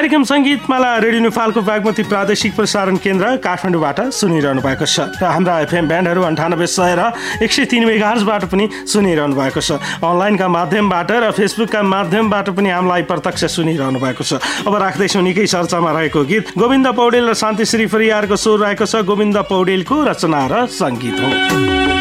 कार्यक्रम सङ्गीतमाला रेडियो नेपालको बागमती प्रादेशिक प्रसारण केन्द्र काठमाडौँबाट सुनिरहनु भएको छ र हाम्रा एफएम ब्यान्डहरू 98.100 र 103 मेगाहर्जबाट पनि सुनिरहनु भएको छ। अनलाइनका माध्यमबाट र फेसबुकका माध्यमबाट पनि हामीलाई प्रत्यक्ष सुनिरहनु भएको छ। अब राख्दैछौँ निकै चर्चामा रहेको गीत गोविन्द पौडेल र शान्तिश्री परियारको स्वर रहेको छ। गोविन्द पौडेलको रचना र सङ्गीत हो।